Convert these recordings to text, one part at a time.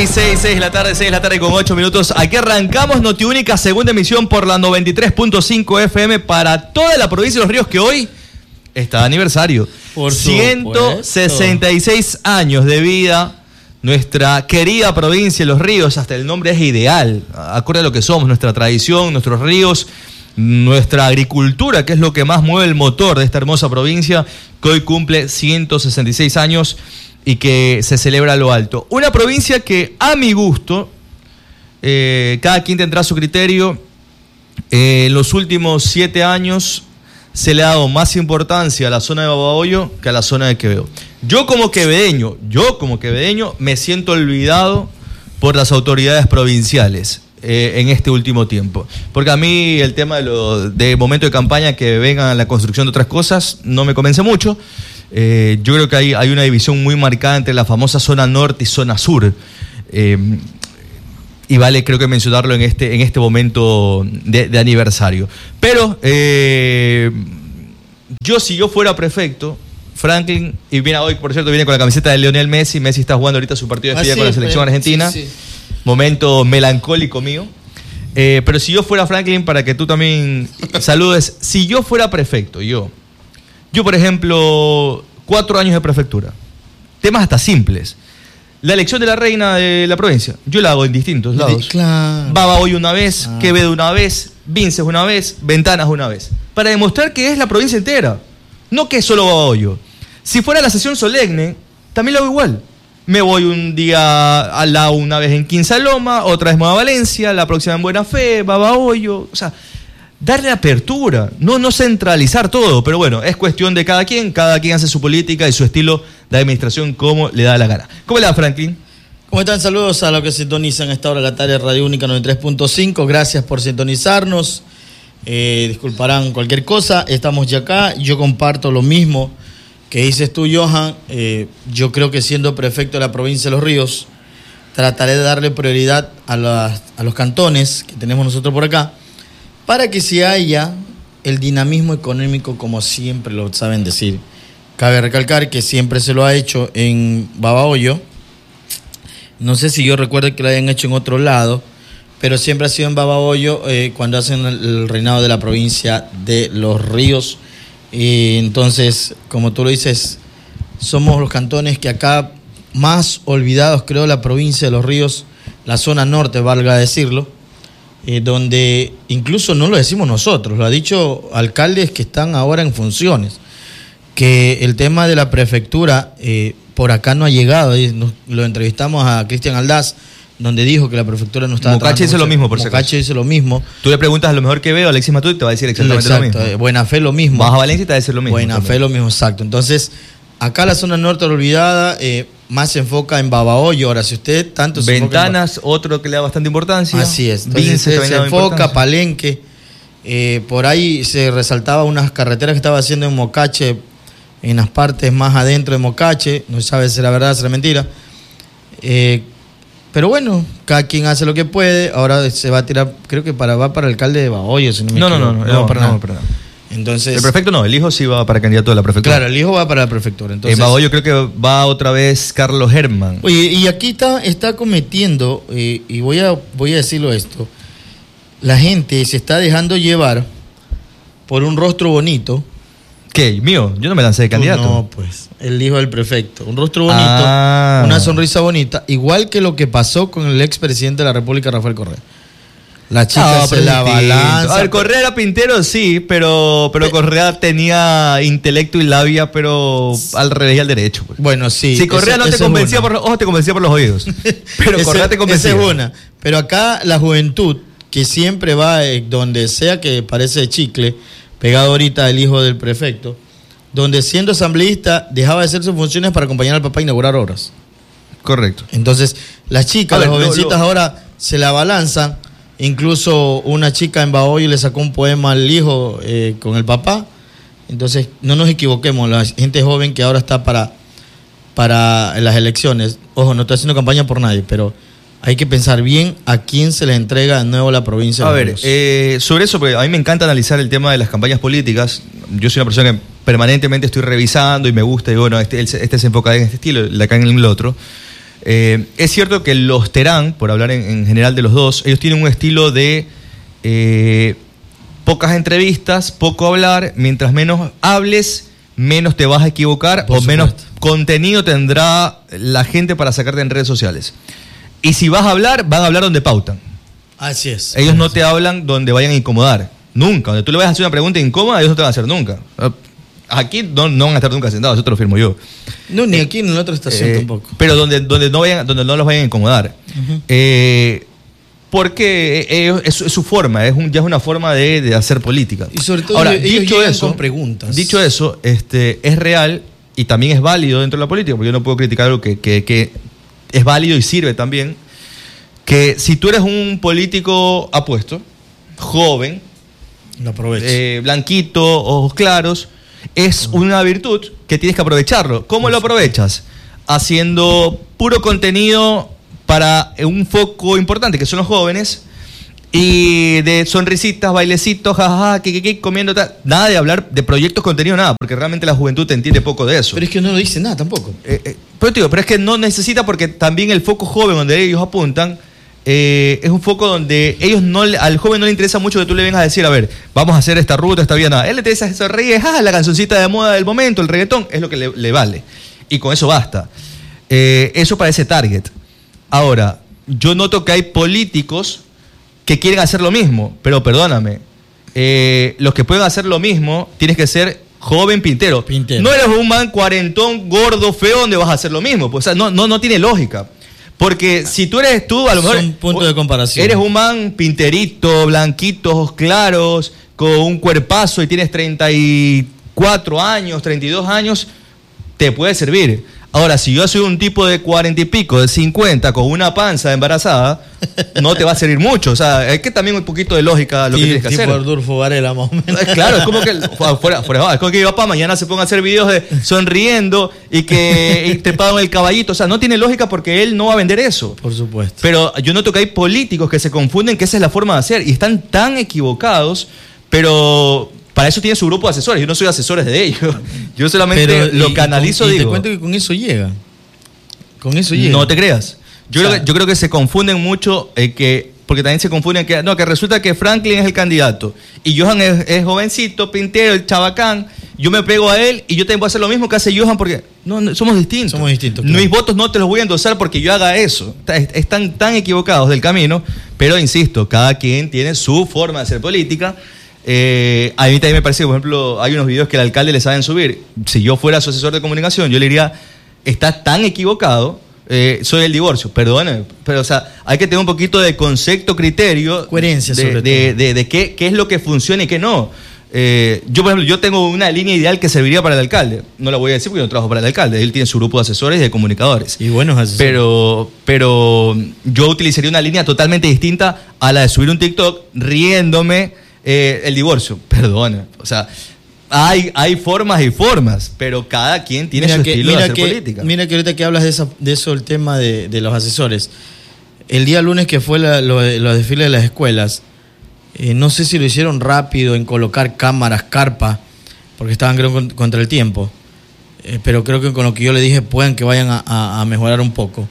6 de la tarde con 8 minutos. Aquí arrancamos Notiúnica, segunda emisión por la 93.5 FM para toda la provincia de Los Ríos, que hoy está de aniversario. Por 166 años de vida, nuestra querida provincia de Los Ríos, hasta el nombre es ideal, acorde a lo que somos, nuestra tradición, nuestros ríos, nuestra agricultura, que es lo que más mueve el motor de esta hermosa provincia, que hoy cumple 166 años y que se celebra a lo alto. Una provincia que, a mi gusto, cada quien tendrá su criterio, en los últimos 7 años se le ha dado más importancia a la zona de Babahoyo que a la zona de Quevedo. Yo como quevedeño, me siento olvidado por las autoridades provinciales en este último tiempo. Porque a mí el tema de momento de campaña, que vengan a la construcción de otras cosas, no me convence mucho. Yo creo que hay una división muy marcada entre la famosa zona norte y zona sur. Y vale, creo que mencionarlo en este momento de aniversario. Pero si yo fuera prefecto, Franklin, y viene hoy, por cierto, viene con la camiseta de Lionel Messi. Messi está jugando ahorita su partido de despedida con la selección argentina. Sí. Momento melancólico mío. Pero si yo fuera Franklin, para que tú también saludes, si yo fuera prefecto, yo por ejemplo, 4 años de prefectura, temas hasta simples. La elección de la reina de la provincia, yo la hago en distintos lados. Claro. Babahoyo una vez, Quevedo una vez, Vinces una vez, Ventanas una vez. Para demostrar que es la provincia entera, no que es solo Babahoyo. Si fuera la sesión solemne, también lo hago igual. Me voy un día al lado, una vez en Quinsaloma, otra vez me voy a Valencia, la próxima en Buena Fe, Babahoyo. O sea, darle apertura, no centralizar todo, pero bueno, es cuestión de cada quien hace su política y su estilo de administración como le da la gana. ¿Cómo le da, Franklin? ¿Cómo están? Saludos a los que sintonizan a esta hora de la tarde, Radio Única 93.5, gracias por sintonizarnos, disculparán cualquier cosa, estamos ya acá, yo comparto lo mismo que dices tú, Johan. Yo creo que siendo prefecto de la provincia de Los Ríos, trataré de darle prioridad a los cantones que tenemos nosotros por acá, para que se haya el dinamismo económico como siempre lo saben decir. Cabe recalcar que siempre se lo ha hecho en Babahoyo. No sé si yo recuerdo que lo hayan hecho en otro lado, pero siempre ha sido en Babahoyo cuando hacen el reinado de la provincia de Los Ríos. Y entonces, como tú lo dices, somos los cantones que acá más olvidados, creo, la provincia de Los Ríos, la zona norte, valga decirlo. Donde incluso no lo decimos nosotros, lo ha dicho alcaldes que están ahora en funciones, que el tema de la prefectura por acá no ha llegado. Lo entrevistamos a Cristian Aldaz, donde dijo que la prefectura no estaba trabajando. Mocache dice lo mismo, por si acaso. Mocache dice lo mismo. Tú le preguntas a lo mejor que veo, Alexis Matute te va a decir exactamente lo mismo. Buena Fe lo mismo. Vas a Valencia y te va a decir lo mismo. Buena Fe lo mismo, exacto. Entonces, acá la zona norte olvidada, más se enfoca en Babahoyo. Ahora, si usted tanto se Ventanas, otro que le da bastante importancia. Así es. Entonces, se enfoca, Palenque. Por ahí se resaltaba unas carreteras que estaba haciendo en Mocache, en las partes más adentro de Mocache. No se sabe si era verdad o si era mentira. Pero bueno, cada quien hace lo que puede. Ahora se va a tirar, creo que va para alcalde de Babahoyo, si no me equivoco. No, para nada. Entonces, el prefecto no, el hijo sí va para candidato a la prefectura. Claro, el hijo va para la prefectura. Entonces, en Babahoyo creo que va otra vez Carlos Herman. Oye, y aquí está cometiendo, y voy a decirlo esto, la gente se está dejando llevar por un rostro bonito. ¿Qué? ¿Mío? Yo no me lancé de candidato. No, pues, el hijo del prefecto. Un rostro bonito, una sonrisa bonita, igual que lo que pasó con el expresidente de la República, Rafael Correa. La chica se la balanza. A ver, Correa era pintero, sí, pero Correa tenía intelecto y labia, pero al revés y al derecho. Pues. Bueno, sí. Si Correa no te convencía por los ojos, te convencía por los oídos. Pero Correa te convencía. Esa es una. Pero acá la juventud, que siempre va donde sea que parece chicle, pegado ahorita el hijo del prefecto, donde siendo asambleísta dejaba de hacer sus funciones para acompañar al papá a inaugurar obras. Correcto. Entonces, las chicas, las jovencitas ahora se la balanzan. Incluso una chica en Babahoyo le sacó un poema al hijo con el papá. Entonces, no nos equivoquemos, la gente joven que ahora está para las elecciones. Ojo, no estoy haciendo campaña por nadie, pero hay que pensar bien a quién se le entrega de nuevo la provincia. A ver, sobre eso, porque a mí me encanta analizar el tema de las campañas políticas. Yo soy una persona que permanentemente estoy revisando y me gusta, y bueno, este se enfoca en este estilo, la acá en el otro. Es cierto que los Terán, por hablar en general de los dos, ellos tienen un estilo de pocas entrevistas, poco hablar. Mientras menos hables, menos te vas a equivocar o menos contenido tendrá la gente para sacarte en redes sociales. Y si vas a hablar, van a hablar donde pautan. Así es. Ellos no te hablan donde vayan a incomodar. Nunca. Donde tú le vas a hacer una pregunta incómoda, ellos no te van a hacer nunca. Aquí no van a estar nunca sentados, eso te lo firmo yo. No, ni aquí en la otra estación tampoco. Pero donde no los vayan a incomodar. Porque es su forma, ya es una forma de hacer política. Y sobre todo ahora, ellos llegan con preguntas. Dicho eso, es real y también es válido dentro de la política, porque yo no puedo criticar algo que es válido y sirve también, que si tú eres un político apuesto, joven, lo aproveches. Blanquito, ojos claros, es una virtud que tienes que aprovecharlo. ¿Cómo lo aprovechas? Haciendo puro contenido para un foco importante, que son los jóvenes, y de sonrisitas, bailecitos, jajaja, comiendo, nada de hablar de proyectos, contenido, nada, porque realmente la juventud te entiende poco de eso. Pero es que no lo dice nada tampoco. Pero es que no necesita, porque también el foco joven donde ellos apuntan es un foco donde al joven no le interesa mucho que tú le vengas a decir, a ver, vamos a hacer esta ruta, esta vía, nada. Él le interesa, se ríe, la cancioncita de moda del momento, el reggaetón, es lo que le vale. Y con eso basta. Eso para ese target. Ahora, yo noto que hay políticos que quieren hacer lo mismo, pero perdóname, los que pueden hacer lo mismo, tienes que ser joven pintero. No eres un man cuarentón, gordo, feo, donde vas a hacer lo mismo. Pues, o sea, no tiene lógica. Porque si tú eres tú, a lo mejor... Son puntos de comparación. Eres un man pinterito, blanquito, ojos claros, con un cuerpazo y tienes 34 años, 32 años, te puede servir. Ahora, si yo soy un tipo de 40 y pico, de 50, con una panza embarazada, no te va a servir mucho. O sea, hay que también un poquito de lógica lo que tienes que hacer. Tipo Arnulfo Varela, más o menos. Claro, es como que es como que mi papá mañana se ponga a hacer videos de sonriendo y que te pagan el caballito. O sea, no tiene lógica porque él no va a vender eso. Por supuesto. Pero yo noto que hay políticos que se confunden que esa es la forma de hacer y están tan equivocados, pero... Para eso tiene su grupo de asesores. Yo no soy asesores de ellos. Yo solamente lo canalizo, y te cuento que con eso llega. Con eso llega. No te creas. Yo creo que se confunden mucho, porque también se confunden que resulta que Franklin es el candidato y Johan es jovencito, pintero, el chabacán. Yo me pego a él y yo también voy a hacer lo mismo que hace Johan porque no somos distintos. Somos distintos. Claro. Mis votos no te los voy a endosar porque yo haga eso. Están tan equivocados del camino, pero insisto, cada quien tiene su forma de hacer política. A mí también me parece que, por ejemplo, hay unos videos que el alcalde le saben subir. Si yo fuera su asesor de comunicación, yo le diría, estás tan equivocado, soy el divorcio. Perdóname, pero o sea, hay que tener un poquito de concepto, criterio, coherencia sobre todo. De qué es lo que funciona y qué no. Yo, por ejemplo, yo tengo una línea ideal que serviría para el alcalde. No la voy a decir porque yo no trabajo para el alcalde. Él tiene su grupo de asesores y de comunicadores. Y buenos asesores. Pero yo utilizaría una línea totalmente distinta a la de subir un TikTok riéndome el divorcio. Perdona. O sea, hay formas y formas, pero cada quien tiene su estilo de hacer política. Mira que ahorita que hablas de eso, el tema de los asesores. El día lunes que fue los desfiles de las escuelas, no sé si lo hicieron rápido en colocar cámaras, carpa, porque estaban creo contra el tiempo, pero creo que con lo que yo le dije pueden que vayan a mejorar un poco.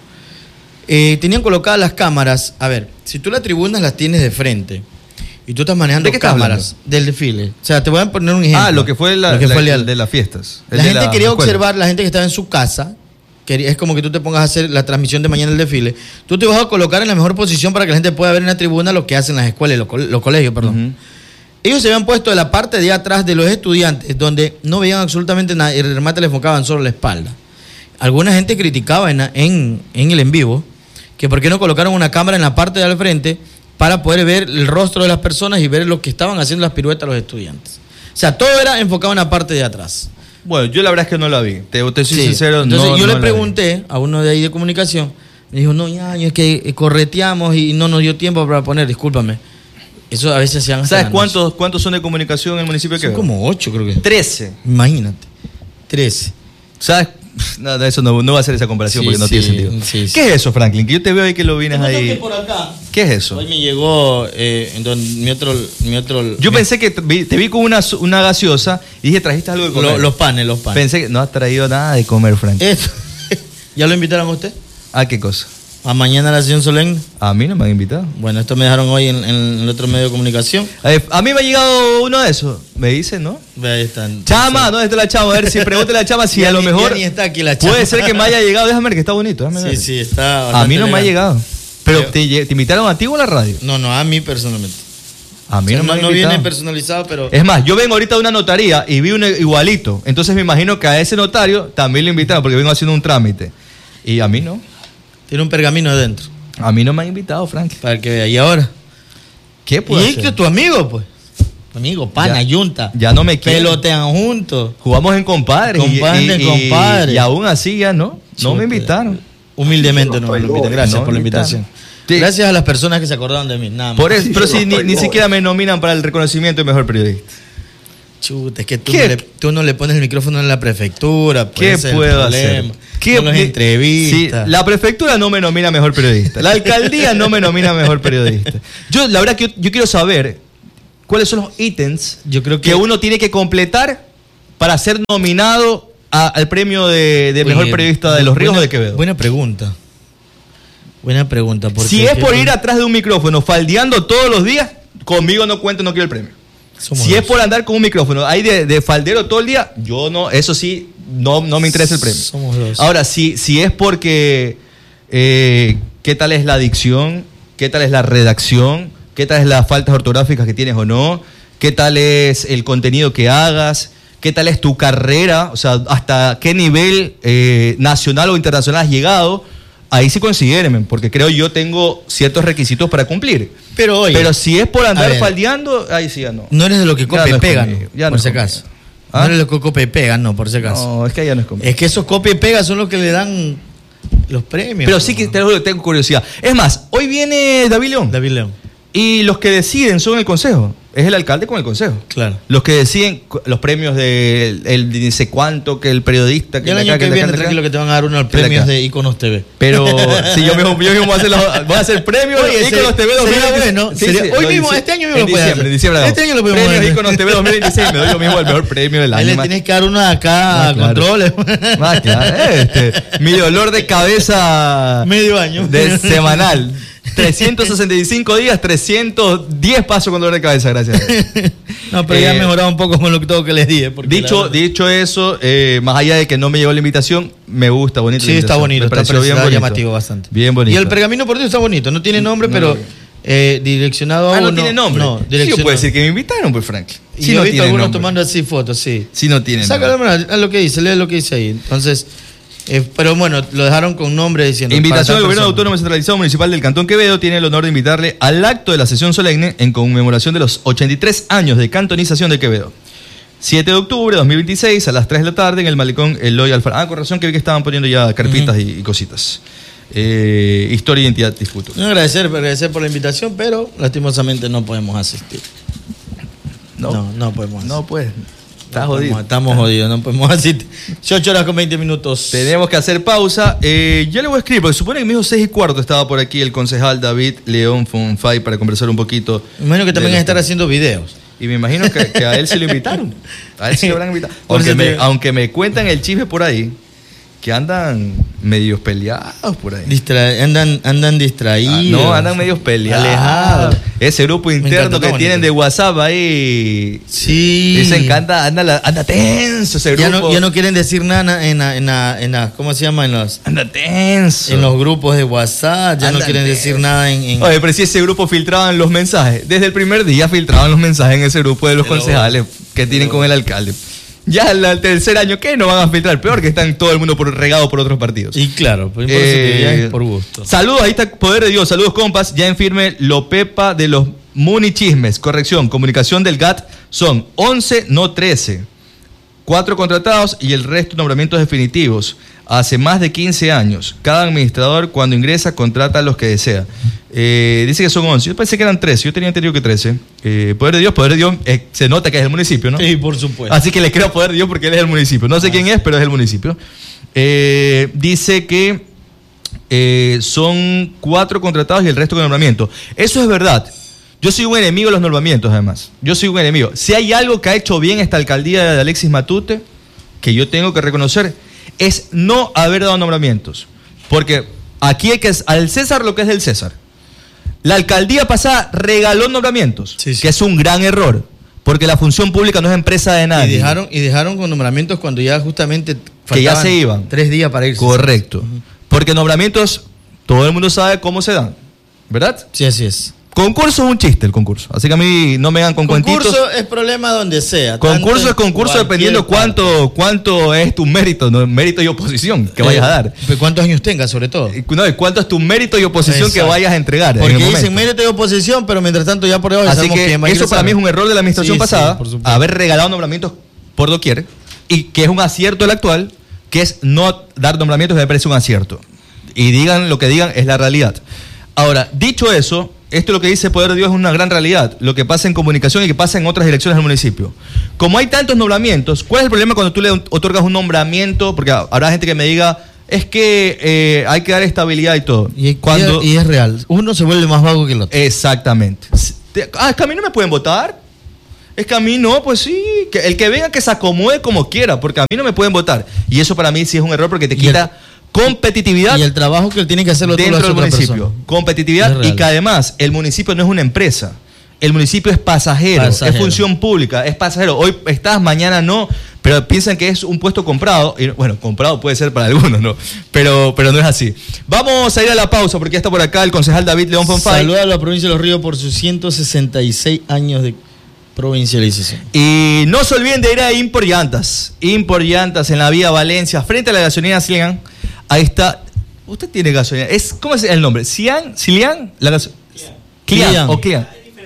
Tenían colocadas las cámaras. A ver, si tú las tribunas las tienes de frente y tú estás manejando cámaras del desfile, o sea, te voy a poner un ejemplo. Lo que fue el de las fiestas. La gente quería observar, la gente que estaba en su casa, es como que tú te pongas a hacer la transmisión de mañana del desfile. Tú te vas a colocar en la mejor posición para que la gente pueda ver en la tribuna lo que hacen las escuelas, los colegios, perdón. Uh-huh. Ellos se habían puesto de la parte de atrás de los estudiantes, donde no veían absolutamente nada y el remate les enfocaban solo la espalda. Alguna gente criticaba en el en vivo que por qué no colocaron una cámara en la parte de al frente para poder ver el rostro de las personas y ver lo que estaban haciendo las piruetas los estudiantes. O sea, todo era enfocado en la parte de atrás. Bueno, yo la verdad es que no la vi. Te soy sincero. Entonces yo le pregunté a uno de ahí de comunicación, me dijo, no, ya, es que correteamos y no nos dio tiempo para poner, discúlpame. Eso a veces se han... ¿Sabes cuántos son de comunicación en el municipio de Quevedo? Son como 8, creo que. 13. Imagínate. 13. ¿Sabes? No, eso no va a hacer esa comparación porque no tiene sentido. Sí. ¿Qué es eso, Franklin? Que yo te veo ahí que lo vienes ahí. Por acá. ¿Qué es eso? Hoy me llegó mi otro. Yo pensé que te vi con una gaseosa y dije, ¿trajiste algo de comer? Los panes. Pensé que no has traído nada de comer, Franklin. ¿Ya lo invitaron a usted? ¿A qué cosa? ¿A mañana la sesión solemne? A mí no me han invitado. Bueno, esto me dejaron hoy en el otro medio de comunicación. A mí me ha llegado uno de esos. Me dicen, ¿no? Ve, ahí están. Chama, ¿dónde está la chama? A ver si pregúntale a la chama si Ya a lo ni- mejor ya ni está aquí la chama. puede ser que me haya llegado. Déjame ver que está bonito. Déjame ver. Sí, está A bastante mí no me ha elegante. llegado. Pero te invitaron a ti o a la radio. No, a mí personalmente. A mí O sea, no me han no invitado. viene personalizado, pero... Es más, yo vengo ahorita de una notaría y vi uno igualito. Entonces me imagino que a ese notario también lo invitaron porque vengo haciendo un trámite. Y a mí no. Tiene un pergamino adentro. A mí no me han invitado, Frank. Para que vea. ¿Y ahora? ¿Qué puedo Y hacer? que tu amigo, pues. Tu amigo, pana, Ya- yunta. ya no me quieren. Pelotean juntos. Jugamos en compadres. Compadre. Y aún así ya no. No me invitaron. Humildemente no me lo invitan. Gracias No por la me invitaron. invitación. Sí. Gracias a las personas que se acordaron de mí. Nada más. Por eso, pero si ni siquiera me nominan para el reconocimiento de mejor periodista. Chuta, es que ¿Qué? tú no le pones el micrófono en la prefectura. Pues, ¿Qué ese es el puedo problema. hacer? ¿Qué No los entrevistas. Sí, la prefectura no me nomina mejor periodista. La alcaldía no me nomina mejor periodista. La verdad que yo quiero saber cuáles son los ítems Yo creo que- uno tiene que completar para ser nominado al premio de mejor Oye, periodista de Los Ríos o de Quevedo. Buena pregunta. Buena pregunta. Porque Si es por ir atrás de un micrófono faldeando todos los días, conmigo no cuento, no quiero el premio. Somos Si dos. es por andar con un micrófono ahí de faldero todo el día, yo no, eso sí, no me interesa el premio. Somos dos. Ahora, si es porque qué tal es la dicción, qué tal es la redacción, qué tal es las faltas ortográficas que tienes o no, qué tal es el contenido que hagas, qué tal es tu carrera, o sea, hasta qué nivel nacional o internacional has llegado, ahí sí considérenme, porque creo yo tengo ciertos requisitos para cumplir. Pero oye, Pero si es por a andar ver. faldeando, ahí sí ya no. no eres de lo que Ya copia no y es pega, conmigo, ¿no? ya no Por es si conmigo. acaso. ¿Ah? No eres de lo que copia y pega, no, por si acaso. No, es que ya no es conmigo. Es que esos copia y pega son los que le dan los premios. Pero sí que te lo juro, tengo curiosidad. Es más, hoy viene David León. David León. Y los que deciden son el consejo. Es el alcalde con el consejo. Claro. Los que deciden los premios de el dice cuánto, que el periodista, que Ya el de año acá, que de acá, viene, de acá. tranquilo, que te van a dar unos Que de premios acá. de Iconos TV. Pero si yo mismo voy a hacer premios Oye, Iconos TV 2016. sería bueno. Hoy mismo, este año mismo en lo puedes hacer. diciembre. Este año lo podemos Premios hacer. Iconos TV 2016. Me doy yo mismo el mejor premio del Ahí año. le man. tienes que dar uno de acá, Ah, claro. controles. Ah, claro. Mi dolor de cabeza Medio año. de semanal. 365 días, 310 pasos con dolor de cabeza, gracias. No, pero ya ha mejorado un poco con lo que todo que les dije. porque la verdad- Dicho eso, más allá de que no me llegó la invitación, me gusta, bonito. Sí, está bonito, está precioso, llamativo bastante. Bien bonito. Y el pergamino por Dios está bonito, no tiene nombre, No, pero no. direccionado a no uno. tiene nombre. No, Sí, yo direccionado. puedo decir que me invitaron, pues, Frank. Y Sí, yo no he visto tiene algunos nombre. tomando así fotos, sí. Sí, no tiene Sácalo, nombre. mira, haz lo que dice, lee lo que dice ahí. Entonces, pero bueno, lo dejaron con nombre diciendo. Invitación para al tal Gobierno persona. Autónomo Centralizado Municipal del Cantón Quevedo tiene el honor de invitarle al acto de la sesión solemne en conmemoración de los 83 años de cantonización de Quevedo. 7 de octubre de 2026 a las 3 de la tarde en el malecón Eloy Alfaro. Ah, con razón que vi que estaban poniendo ya carpitas y cositas. Historia, identidad y futuro. No, agradecer por la invitación, pero lastimosamente no podemos asistir. No podemos asistir. No, pues. Estás No jodido. podemos, estamos jodidos, no podemos asistir. 8 horas con 20 minutos. Tenemos que hacer pausa. Yo le voy a escribir, porque supone que me dijo 6:15 estaba por aquí el concejal David León Fonfay para conversar un poquito. Me imagino que también de van a estar haciendo videos. Y me imagino que a él se lo invitaron. A él se lo habrán invitado. Por eso te- Aunque me cuentan el chisme por ahí, que andan medios peleados por ahí. Andan distraídos. No, andan medios peleados. Alejados. Ese grupo encanta, interno está que tienen bonito. de WhatsApp ahí. Sí. Dicen que anda tenso ese Ya grupo. no quieren decir nada en ¿cómo se llama? Anda tenso. En los grupos de WhatsApp. Ya no Andan quieren decir tenso. nada en Oye, pero si ese grupo filtraban los mensajes, desde el primer día filtraban los mensajes en ese grupo de los Pero concejales que tienen con el alcalde. Ya al tercer año, ¿qué? No van a filtrar. Peor que están todo el mundo regado por otros partidos. Y claro, por eso que ya es por gusto. Saludos, ahí está Poder de Dios. Saludos, compas. Ya en firme Lopepa de los Munichismes. Corrección, comunicación del GAT son 11, no 13. 4 contratados y el resto nombramientos definitivos. Hace más de 15 años. Cada administrador cuando ingresa contrata a los que desea. Dice que son 11. Yo pensé que eran 13. Yo tenía entendido que 13. Poder de Dios se nota que es el municipio, ¿no? Sí, por supuesto. Así que le creo Poder de Dios porque él es el municipio. No sé quién es, pero es el municipio. Dice que son 4 contratados y el resto con nombramiento. Eso es verdad. Yo soy un enemigo de los nombramientos, además. Yo soy un enemigo. Si hay algo que ha hecho bien esta alcaldía de Alexis Matute, que yo tengo que reconocer, es no haber dado nombramientos. Porque Aquí hay que al César lo que es del César. La alcaldía pasada regaló nombramientos, Sí, sí. que es un gran error, porque la función pública no es empresa de nadie. Y dejaron con nombramientos cuando ya justamente Que ya se iban. 3 días para irse. Correcto. Porque nombramientos, todo el mundo sabe cómo se dan, ¿verdad? Sí, así es. Concurso es un chiste el concurso, así que a mí no me hagan con cuentitos. Concurso es problema donde sea. Concurso es concurso dependiendo cuánto es tu mérito, ¿no? Mérito y oposición que vayas a dar. ¿Cuántos años tengas, sobre todo? No, y cuánto es tu mérito y oposición Exacto. que vayas a entregar. Porque en el dicen momento. mérito y oposición, pero mientras tanto ya por debajo Así sabemos que quién va a eso ingresar. para mí es un error de la administración Sí, pasada, sí, por supuesto. haber regalado nombramientos por doquier, y que es un acierto el actual, que es no dar nombramientos, me parece un acierto. Y digan lo que digan, es la realidad. Ahora, dicho eso, esto lo que dice Poder de Dios es una gran realidad, lo que pasa en comunicación y que pasa en otras direcciones del municipio. Como hay tantos nombramientos, ¿cuál es el problema cuando tú le otorgas un nombramiento? Porque habrá gente que me diga, es que hay que dar estabilidad y todo. Y es real. Uno se vuelve más vago que el otro. Exactamente. Es que a mí no me pueden votar. Es que a mí no, pues sí. Que el que venga que se acomode como quiera, porque a mí no me pueden votar. Y eso para mí sí es un error porque te quita competitividad. Y el trabajo que él tiene que hacerlo dentro del municipio. Competitividad y que además el municipio no es una empresa. El municipio es pasajero, es función pública, es pasajero. Hoy estás, mañana no, pero piensan que es un puesto comprado. Y, bueno, comprado puede ser para algunos, ¿no? Pero no es así. Vamos a ir a la pausa porque ya está por acá el concejal David León Fonfay. Saluda a la provincia de Los Ríos por sus 166 años de provincialización. Y no se olviden de ir a Impor Llantas. Impor Llantas en la vía Valencia, frente a la gasolina Cilian. Ahí está. Usted tiene gasolina. ¿Cómo es el nombre? ¿Cilian? ¿Clian o Clian?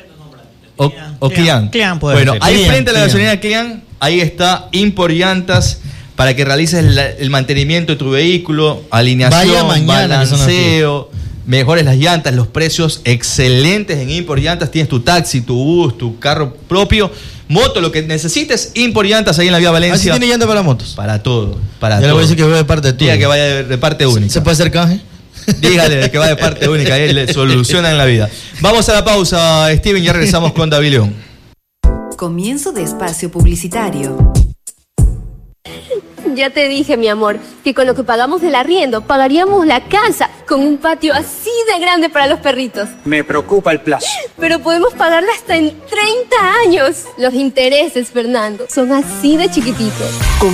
O Clian. Clian puede bueno, ser. ahí Clian, frente a la Clian. gasolina Clian, ahí está Impor Llantas para que realices el mantenimiento de tu vehículo, alineación, Vaya mañana, balanceo, mejores las llantas, los precios excelentes en Impor Llantas. Tienes tu taxi, tu bus, tu carro propio, moto, lo que necesites, Impor Llantas ahí en la vía Valencia. ¿Así tiene llanta para motos? Para todo, para Ya todo. le voy a decir que voy de parte tuya. Diga que vaya de parte única. ¿Se puede hacer canje? Dígale que va de parte única, ahí le solucionan la vida. Vamos a la pausa, Steven, ya regresamos con David León. Comienzo de espacio publicitario. Ya te dije, mi amor, que con lo que pagamos del arriendo pagaríamos la casa con un patio así de grande para los perritos. Me preocupa el plazo. Pero podemos pagarla hasta en 30 años. Los intereses, Fernando, son así de chiquititos. Con